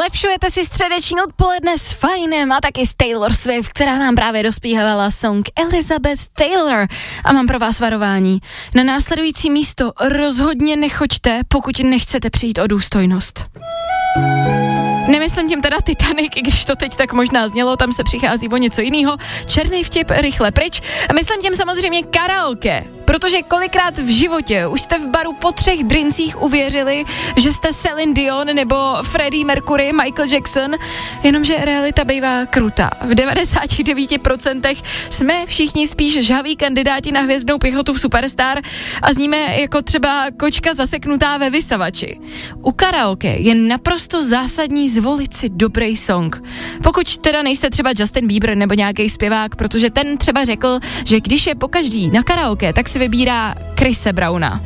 Zlepšujete si středeční odpoledne s Fajnem a taky s Taylor Swift, která nám právě dospívala song Elizabeth Taylor. A mám pro vás varování. Na následující místo rozhodně nechoďte, pokud nechcete přijít o důstojnost. Nemyslím tím teda Titanic, i když to teď tak možná znělo, tam se přichází o něco jiného. Černý vtip, rychle pryč. A myslím tím samozřejmě karaoke, protože kolikrát v životě už jste v baru po 3 drincích uvěřili, že jste Celine Dion nebo Freddie Mercury, Michael Jackson, jenomže realita bývá krutá. V 99% jsme všichni spíš žhaví kandidáti na hvězdnou pěchotu v Superstar a zníme jako třeba kočka zaseknutá ve vysavači. U karaoke je naprosto zásadní zvolit si dobrý song. Pokud teda nejste třeba Justin Bieber nebo nějaký zpěvák, protože ten třeba řekl, že když je pokaždý na karaoke, tak si vybírá Chrise Browna.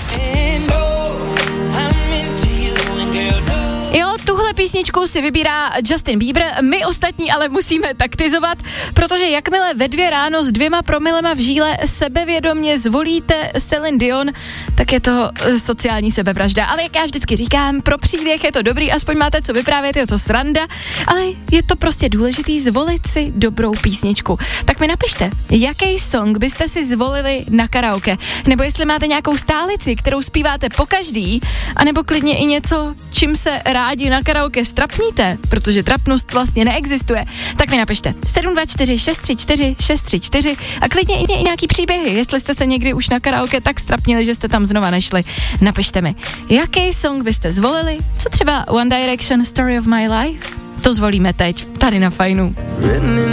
Jo, tuhle písničku si vybírá Justin Bieber, my ostatní ale musíme taktizovat, protože jakmile ve 2 ráno s 2 promilema v žíle sebevědomě zvolíte Celine Dion, tak je to sociální sebevražda. Ale jak já vždycky říkám, pro příběh je to dobrý, aspoň máte co vyprávět, je to sranda, ale je to prostě důležitý zvolit si dobrou písničku. Tak mi napište, jaký song byste si zvolili na karaoke, nebo jestli máte nějakou stálici, kterou zpíváte pokaždý, anebo klidně i něco, čím se rádi na karaoke strapníte, protože trapnost vlastně neexistuje, tak mi napište 724 634 634 a klidně i nějaký příběhy, jestli jste se někdy už na karaoke tak strapnili, že jste tam znova nešli. Napište mi, jaký song byste zvolili, co třeba One Direction Story of My Life? To zvolíme teď, tady na Fajnu.